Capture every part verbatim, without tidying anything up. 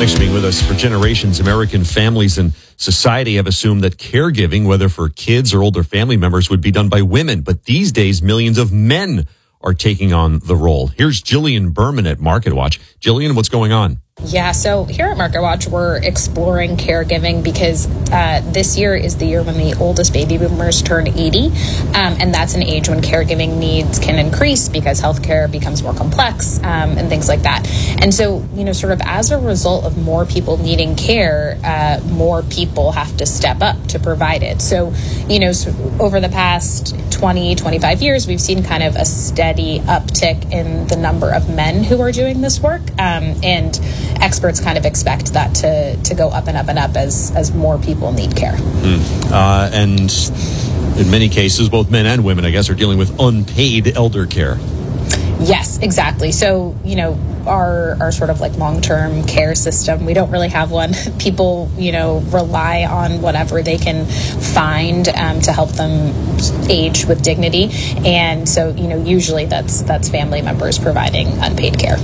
Thanks for being with us. For generations, American families and society have assumed that caregiving, whether for kids or older family members, would be done by women. But these days, millions of men are taking on the role. Here's Jillian Berman at MarketWatch. Jillian, what's going on? Yeah, so here at MarketWatch, we're exploring caregiving because uh, this year is the year when the oldest baby boomers turn eighty, um, and that's an age when caregiving needs can increase because healthcare becomes more complex um, and things like that. And so, you know, sort of as a result of more people needing care, uh, more people have to step up to provide it. So, you know, so over the past twenty, twenty-five years, we've seen kind of a steady uptick in the number of men who are doing this work, um, and experts kind of expect that to, to go up and up and up as, as more people need care. Mm. Uh, and in many cases, both men and women, I guess, are dealing with unpaid elder care. Yes, exactly. So, you know, our our sort of like long-term care system, we don't really have one. People, you know, rely on whatever they can find um, to help them age with dignity. And so, you know, usually that's that's family members providing unpaid care.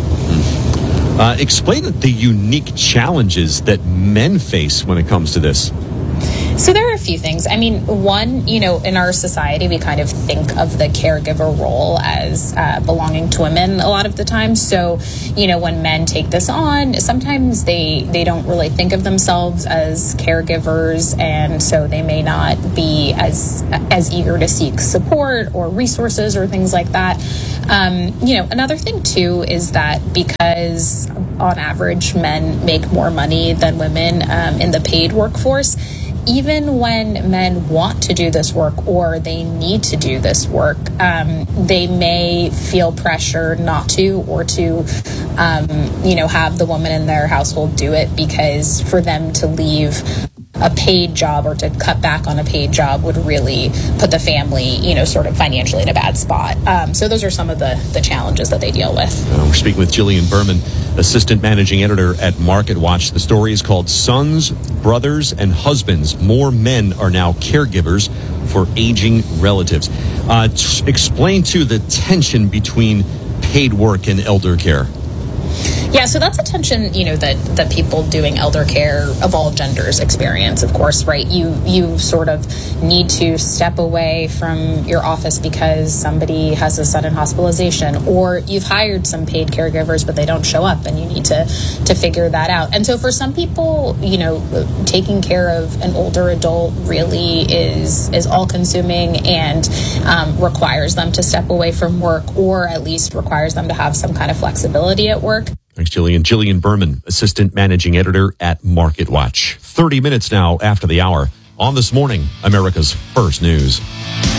Uh, explain the unique challenges that men face when it comes to this. So there are a few things. I mean, one, you know, in our society, we kind of think of the caregiver role as uh, belonging to women a lot of the time. So, you know, when men take this on, sometimes they, they don't really think of themselves as caregivers, and so they may not be as as eager to seek support or resources or things like that. Um, you know, another thing, too, is that because on average men make more money than women um, in the paid workforce, even when men want to do this work or they need to do this work, um, they may feel pressure not to, or to, um, you know, have the woman in their household do it, because for them to leave a paid job or to cut back on a paid job would really put the family, you know, sort of financially in a bad spot. Um, so those are some of the, the challenges that they deal with. Uh, we're speaking with Jillian Berman, Assistant Managing Editor at MarketWatch. The story is called Sons, Brothers, and Husbands. More men are now caregivers for aging relatives. Uh, t- explain, too, the tension between paid work and elder care. Yeah, so that's a tension, you know, that, that people doing elder care of all genders experience, of course, right? You you sort of need to step away from your office because somebody has a sudden hospitalization, or you've hired some paid caregivers, but they don't show up, and you need to, to figure that out. And so for some people, you know, taking care of an older adult really is, is all-consuming and um, requires them to step away from work, or at least requires them to have some kind of flexibility at work. Thanks, Jillian. Jillian Berman, Assistant Managing Editor at MarketWatch. thirty minutes now after the hour on This Morning, America's First News.